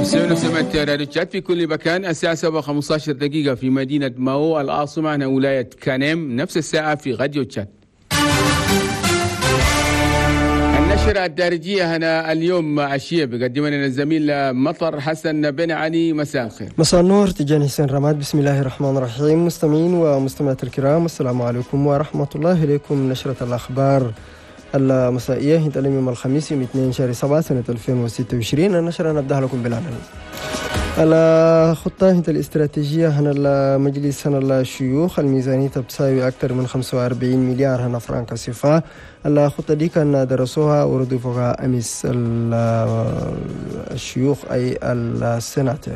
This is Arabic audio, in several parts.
سمعت راديو تشات في كل مكان. الساعة 7:15 دقيقة في مدينة ماو العاصمة هنا ولاية كانيم، نفس الساعة في راديو تشات. النشرة الدارجية هنا اليوم عشية بقدم لنا الزميل مطر حسن بن علي. مساء الخير. مساء النور. تجاني حسين رماد. بسم الله الرحمن الرحيم. مستمعين ومستمعات الكرام، السلام عليكم ورحمة الله إليكم. نشرة الأخبار المسائية هي اليوم الخميس يوم 2 شهر 7 سنة 2026. النشرة نبدأ لكم بالعناوين. الخطة هي الاستراتيجية هنا المجلس هنا الشيوخ الميزانية بتساوي أكثر من 45 مليار هنا فرنك سيفا. الخطة دي كان درسوها وردوا فوقها أمس الشيوخ أي السناتير.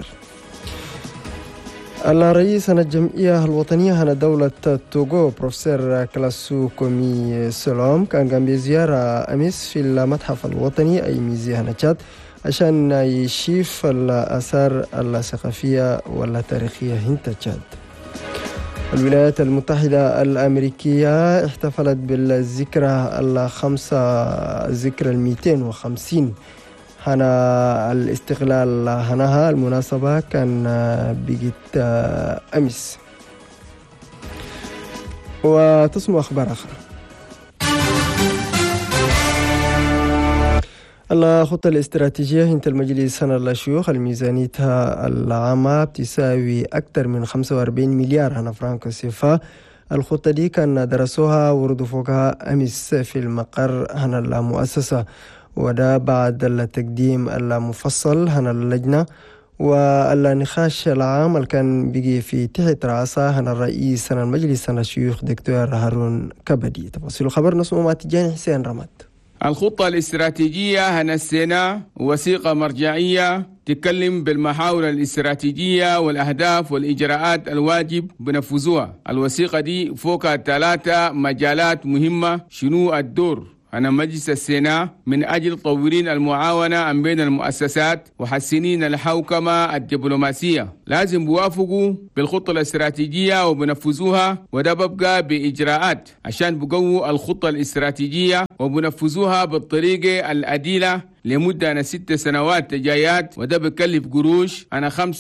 الرئيس هنا الجمعية الوطنية هنا دولة توغو بروفيسور كلاسو كومي سلوم كان قام بزيارة أمس في المتحف الوطني أي ميزي هنا تشاد عشان يشيف الآثار الثقافية والتاريخية هنا تشاد. الولايات المتحدة الأمريكية احتفلت بالذكرى ذكرى 250 هنا الاستقلال. هناها المناسبة كان بقيت أمس. وتسمو أخبار أخرى. الخطة الاستراتيجية هنت المجلس هنا الشيوخ الميزانيتها العامة بتساوي أكثر من 45 مليار هنا فرنك سيفا. الخطة دي كان درسوها وردوا فوقها أمس في المقر هنا المؤسسة، وده بعد التقديم المفصل هنا اللجنة والنقاش العام اللي كان بيجي في تحت رأسه هنا الرئيس هنا المجلس هنا الشيوخ دكتور هارون كبدي. تفاصيل خبر نسمع مع تجاني حسين رماد. الخطة الاستراتيجية هنا السنة وثيقة مرجعية تتكلم بالمحاور الاستراتيجية والأهداف والإجراءات الواجب بنفذوها. الوثيقة دي فوق 3 مجالات مهمة. شنو الدور أنا مجلس السنة من أجل تطويرين المعاونة بين المؤسسات وحسنين الحوكمة الدبلوماسية؟ لازم بوافقوا بالخطة الاستراتيجية وبنفذوها، وده ببقى بإجراءات عشان بقووا الخطة الاستراتيجية وبنفذوها بالطريقة العديلة لمدة 6 سنوات جايات، وده بكلف قروش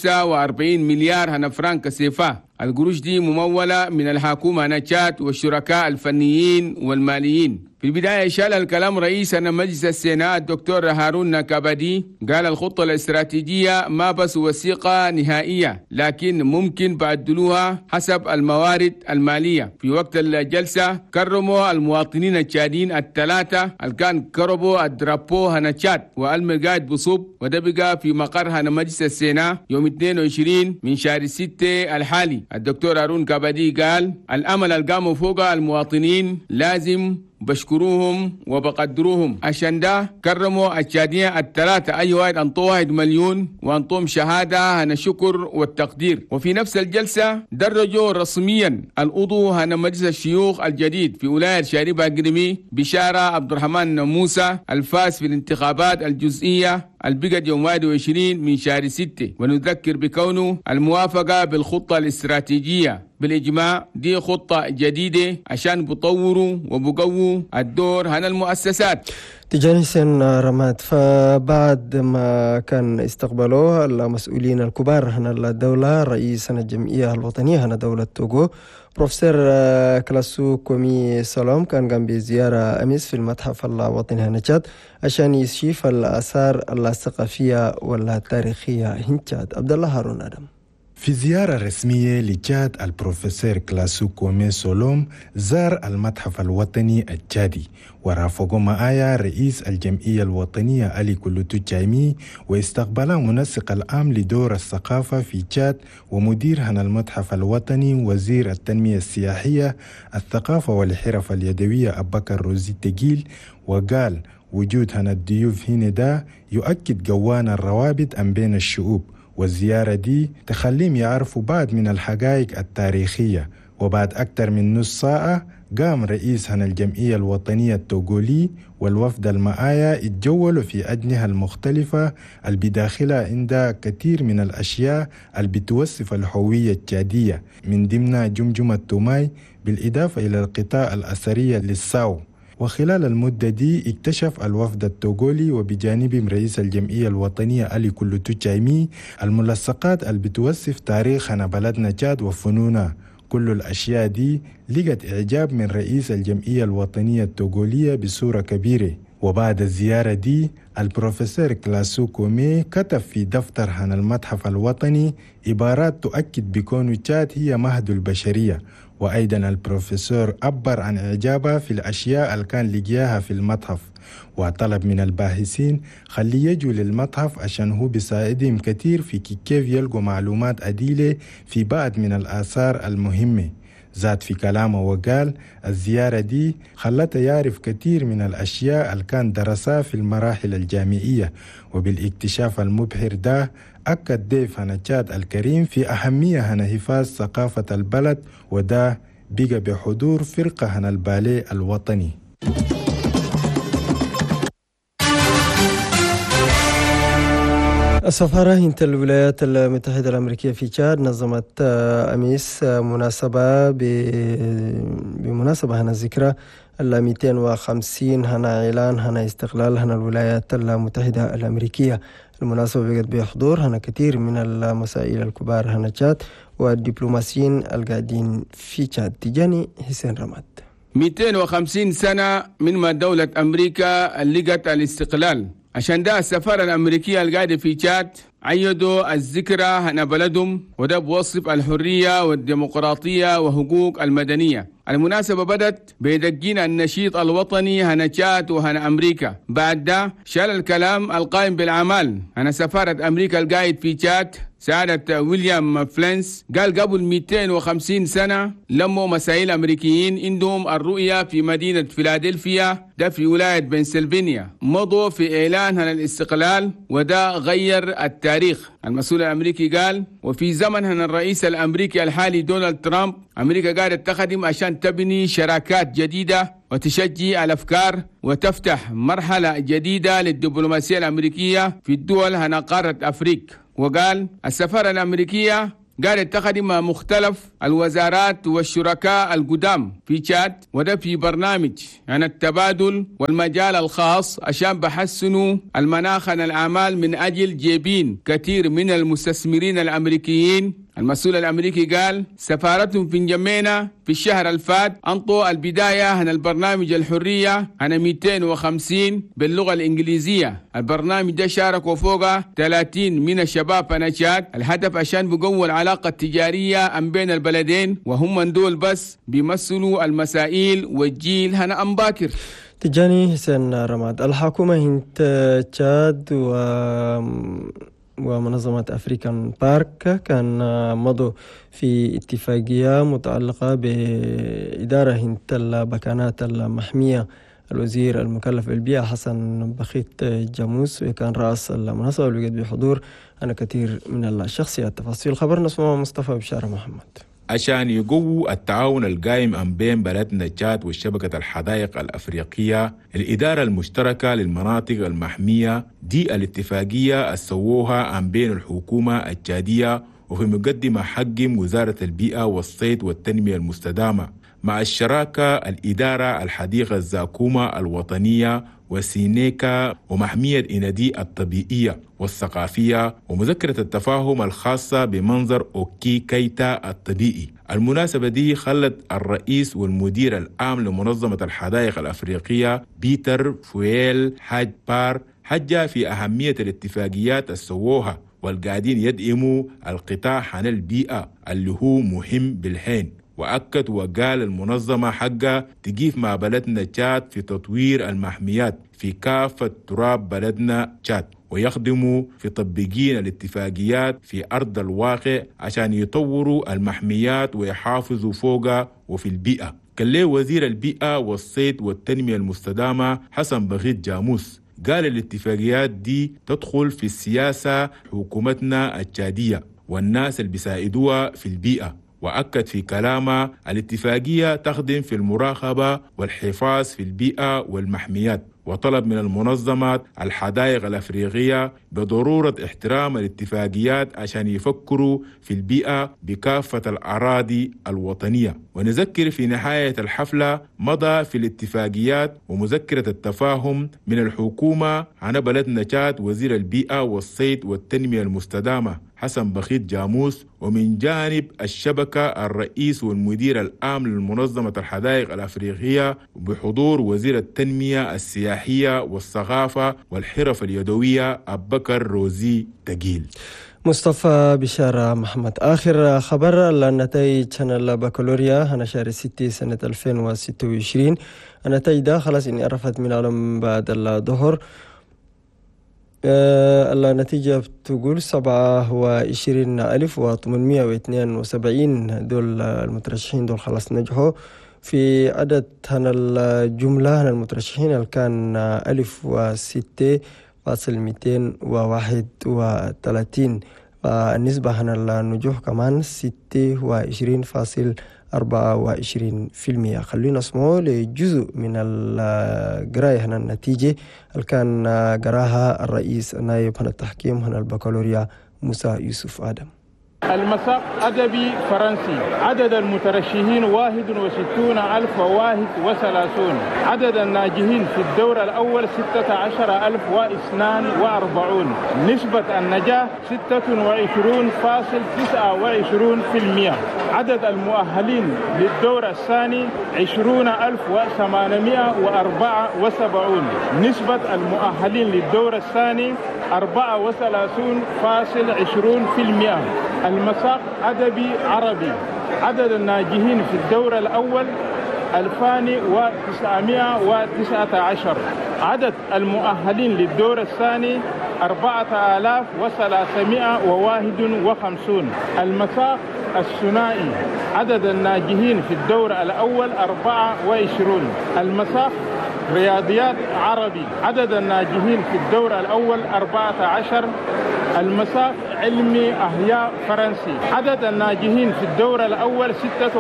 45 مليار هنا فرنك سيفا. القروش دي ممولة من الحكومة هنا تشاد والشركاء الفنيين والماليين. في البداية شال الكلام رئيس مجلس السنة الدكتور هارون كبدي، قال الخطة الاستراتيجية ما بس وثيقة نهائية لكن ممكن بعدلوها حسب الموارد المالية. في وقت الجلسة كرموا المواطنين التشاديين 3 اللي كان كربوا الدرابو هنا تشاد والمقاعد بصوب، وده بقى في مقر هنا مجلس السنة يوم 22 من شهر 6 الحالي. الدكتور هارون كبدي قال الأمل القاموا فوق المواطنين لازم بشكروهم وبقدروهم، عشان ده كرموا التشادية 3 أي واحد أنطوه 1 مليون وأنطوهم شهادة هنا شكر والتقدير. وفي نفس الجلسة درجوا رسميا العضو هنا مجلس الشيوخ الجديد في ولاية شاربة قرمي بشارة عبد الرحمن موسى الفاز في الانتخابات الجزئية البقت يوم 21 من شهر 6، ونذكر بكونه الموافقة بالخطة الاستراتيجية بالإجماع دي خطة جديدة عشان بطوروا وبقووا الدور هنا المؤسسات. تجاني حسين رماد. فبعد ما كان استقبلوه المسؤولين الكبار هنا الدولة رئيس هنا الجمعية الوطنية هنا دولة توغو بروفيسور كلاسو كومي سلوم كان قام بزيارة أمس في المتحف الوطني هنا تشاد عشان يشيف الآثار الثقافية والتاريخية هنا تشاد. عبد الله هارون آدم. في زيارة رسمية لتشاد البروفيسور كلاسو كومي سولوم زار المتحف الوطني التشادي، ورافقوا معايا رئيس الجمعية الوطنية علي كلوتو تشايمي، واستقبل منسق العام لدور الثقافة في تشاد ومدير هنا المتحف الوطني وزير التنمية السياحية الثقافة والحرف اليدوية أبوبكر روزي تقيل، وقال وجود هنا الضيوف هنا ده يؤكد قوان الروابط بين الشعوب، والزيارة دي تخليهم يعرفوا بعض من الحقائق التاريخية. وبعد أكثر من نص ساعة قام رئيس هنا الجمعية الوطنية التوغولي والوفد المعايا اتجولوا في أجنحة المختلفة اللي بداخلها عندها كثير من الأشياء اللي بتوصف الهوية التشادية، من ضمنها جمجمة توماي بالإضافة إلى القطاع الأثرية للساو. وخلال المدة دي اكتشف الوفد التوغولي وبجانبهم رئيس الجمعية الوطنية علي كلوتو تشايمي الملصقات اللي بتوصف تاريخنا بلدنا تشاد وفنونها. كل الأشياء دي لقت إعجاب من رئيس الجمعية الوطنية التوغولية بصورة كبيرة. وبعد الزيارة دي البروفيسور كلاسو كومي كتب في دفتر عن المتحف الوطني عبارات تؤكد بكون تشاد هي مهد البشرية. وأيضا البروفيسور عبر عن إعجابه في الأشياء اللي كان لقياها في المتحف، وطلب من الباحثين خلي يجوا للمتحف عشان هو بيساعدهم كتير في كيف يلقوا معلومات عديلة في بعض من الآثار المهمة. زاد في كلامه وقال الزيارة دي خلته يعرف كتير من الأشياء اللي كان درسها في المراحل الجامعية، وبالاكتشاف المبهر ده أكد ضيف هنا تشاد الكريم في أهمية هنا حفاظ ثقافة البلد، وده بقى بحضور فرقة هنا الباليه الوطني. السفارة هند الولايات المتحدة الأمريكية في تشاد نظمت أمس بمناسبة هنا الذكرى 250 هنا إعلان هنا استقلال هنا الولايات المتحدة الأمريكية. المناسبة بقت بحضور هنا كثير من المسائل الكبار هنا تشاد والدبلوماسيين القاعدين في تشاد. تجاني حسين رماد. 250 سنة من ما دولة أمريكا لقت الاستقلال، عشان ده السفارة الأمريكية القاعدة في تشاد عيدوا الذكرى هنا بلدهم، وده بوصف الحرية والديمقراطية وحقوق المدنية. المناسبة بدت بيدقين النشيط الوطني هنا تشاد وهنا أمريكا. بعد ده شال الكلام القائم بالأعمال هنا سفارة أمريكا القاعد في تشاد سعادة ويليام فلينس، قال قبل 250 سنة لموا مسائل أمريكيين عندهم الرؤية في مدينة فيلادلفيا ده في ولاية بنسلفانيا، مضوا في إعلان هنا الاستقلال، وده غير التاريخ. المسؤول الأمريكي قال وفي زمن هنا الرئيس الأمريكي الحالي دونالد ترامب أمريكا قاعدة تخدم عشان تبني شراكات جديدة وتشجع الأفكار وتفتح مرحلة جديدة للدبلوماسية الأمريكية في الدول هنا قارة أفريقيا. وقال السفارة الأمريكية قاعدة تخدم مختلف الوزارات والشركاء القدام في تشاد، وده في برنامج عن التبادل والمجال الخاص عشان بحسنوا المناخ الأعمال من أجل جيبين كثير من المستثمرين الأمريكيين. المسؤول الأمريكي قال سفارتهم في نجمينا في الشهر الفات أنطوا البداية عن البرنامج الحرية عن 250 باللغة الإنجليزية. البرنامج ده شاركوا فوق 30 من الشباب في تشاد. الهدف عشان بقوة العلاقة التجارية بين البلدين، وهم دول بس بيمثلوا المسائل والجيل هنا باكر. تجاني حسين رماد. الحكومة هند تشاد ومنظمة أفريكان بارك كان مضوا في اتفاقية متعلقة بإدارة هند البكانات المحمية. الوزير المكلف بالبيئة حسن بخيت جاموس كان رأس المنظمة، وجد بحضور أنا كثير من الشخصيات. تفاصيل خبرنا اسمه مصطفى بشارة محمد. عشان يقووا التعاون القائم بين بلدنا تشاد وشبكة الحدائق الأفريقية، الإدارة المشتركة للمناطق المحمية دي الاتفاقية السووها بين الحكومة التشادية وفي مقدمة حجم وزارة البيئة والصيد والتنمية المستدامة مع الشراكة الإدارة الحديقة الزاكوما الوطنية وسينيكا ومحمية إنادي الطبيعية والثقافية ومذكرة التفاهم الخاصة بمنظر أوكي كيتا الطبيعي. المناسبة دي خلت الرئيس والمدير العام لمنظمة الحدائق الأفريقية بيتر فويل حاج بار حجة في أهمية الاتفاقيات السووها والقاعدين يدعموا القطاع عن البيئة اللي هو مهم بالحين. وأكد وقال المنظمة حقا تقيف مع بلدنا تشاد في تطوير المحميات في كافة تراب بلدنا تشاد، ويخدموا في تطبيقين الاتفاقيات في أرض الواقع عشان يطوروا المحميات ويحافظوا فوقها وفي البيئة. كان له وزير البيئة والصيد والتنمية المستدامة حسن بخيت جاموس قال الاتفاقيات دي تدخل في السياسة حكومتنا التشادية والناس اللي بيساعدوها في البيئة. وأكد في كلامه الاتفاقية تخدم في المراقبة والحفاظ في البيئة والمحميات، وطلب من المنظمات الحدائق الأفريقية بضرورة احترام الاتفاقيات عشان يفكروا في البيئة بكافة الأراضي الوطنية. ونذكر في نهاية الحفلة مضى في الاتفاقيات ومذكرة التفاهم من الحكومة عن بلدنا تشاد وزير البيئة والصيد والتنمية المستدامة حسن بخيت جاموس، ومن جانب الشبكة الرئيس والمدير العام لمنظمة الحدائق الأفريقية بحضور وزير التنمية السياحية والثقافة والحرف اليدوية أبوبكر روزي تقيل. مصطفى بشارة محمد. آخر خبر النتائج البكالوريا هنا شهر 6 سنة 2026. النتائج ده خلاص إني عرفت من علم بعد الظهر. النتيجة تقول 27,872 دول المترشحين دول خلاص نجحوا. في عدد هنا الجملة هنا المترشحين اللي كان 1006,231. النسبة هنا النجوح كمان 26.24%. خلينا نسمعوا لجزء من القراية هنا النتيجة اللي كان قراها الرئيس النائب هنا التحكيم هنا البكالوريا موسى يوسف آدم. المساق أدبي فرنسي، عدد المترشحين 61,031. عدد الناجحين في الدور الأول 16,042. نسبة النجاح 26.29%. عدد المؤهلين للدور الثاني 20,874. نسبة المؤهلين للدور الثاني 34.20%. المساق أدبي عربي، عدد الناجحين في الدور الأول 2,919. عدد المؤهلين للدور الثاني 4,351. المساق الثنائي، عدد الناجحين في الدور الأول 24. المساق رياضيات عربي، عدد الناجحين في الدور الأول 14. المساق علمي أحياء فرنسي، عدد الناجحين في الدور الأول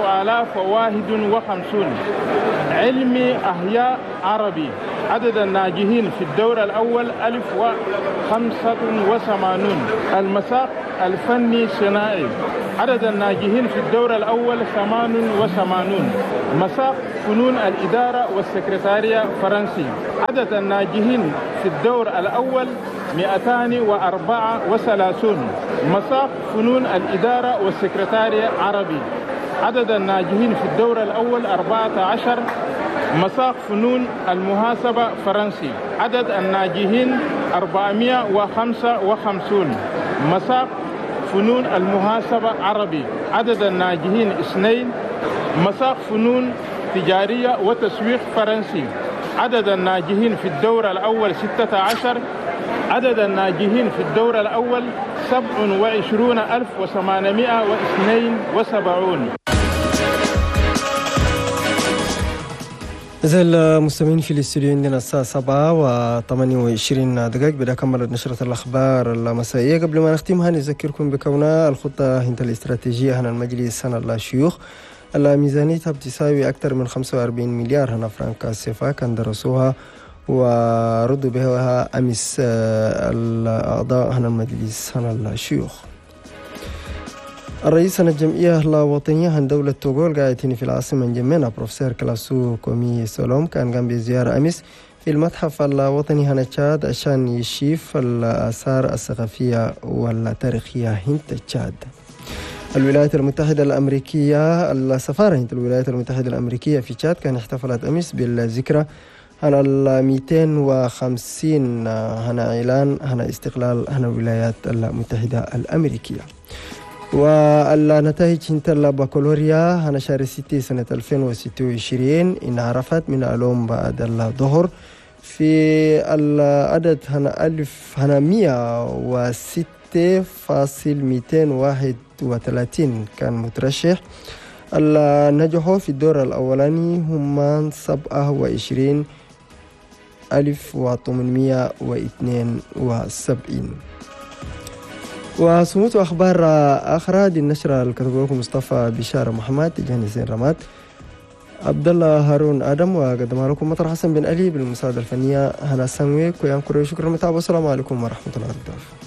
6,051. علمي أحياء عربي، عدد الناجحين في الدور الأول 1,085. المساق الفني صناعي، عدد الناجحين في الدور الأول 88. مساق فنون الإدارة والسكرتارية فرنسي، عدد الناجحين في الدور الأول 234. مساق فنون الإدارة والسكرتارية عربي، عدد الناجحين في الدور الأول 14. مساق فنون المحاسبة فرنسي، عدد الناجحين 455. مساق فنون المحاسبة عربي، عدد الناجحين 2. مساق فنون تجارية وتسويق فرنسي، عدد الناجحين في الدور الأول 16. عدد الناجحين في الدور الأول 27,872. زي المستمعين في الاستوديو عندنا الساعة 7:28 بدأ كملت نشرة الأخبار المسائية. قبل ما نختمها نذكركم بكونها الخطة هند الاستراتيجية هنا المجلس هنا الشيوخ الميزانيتها بتساوي أكثر من 45 مليار هنا فرنك سيفا. كان درسوها وردوا بها أمس الأعضاء هنا المجلس هنا الشيوخ. الرئيس هنا الجمعية الوطنية هنا دولة توغول قاعدين في العاصمة نجمينا بروفيسور كلاسو كومي سولوم كان قام بزيارة أمس في المتحف الوطني هنا تشاد عشان يشيف الآثار الثقافية والتاريخية هند تشاد. الولايات المتحدة الأمريكية السفارة هند الولايات المتحدة الأمريكية في تشاد كان احتفلت أمس بالذكرى هنا 250 هنا إعلان هنا استقلال هنا الولايات المتحدة الأمريكية. والنتائج هنت البكالوريا هنا شهر 6 سنة 2026 انعرفت من علوم بعد الظهر. في العدد هنا 1,106,231 كان مترشح. النجحوا في الدور الأولاني هم 27,872. وسموت أخبار أخرى دي النشرة اللي كتبه لكم مصطفى بشارة محمد تجاني سين رمات. عبد الله هارون آدم، وقدمها لكم مطر حسن بن علي بالمساعدة الفنية هنا السنوي. كويان كوري، شكرا متابعة، والسلام عليكم ورحمة الله وبركاته.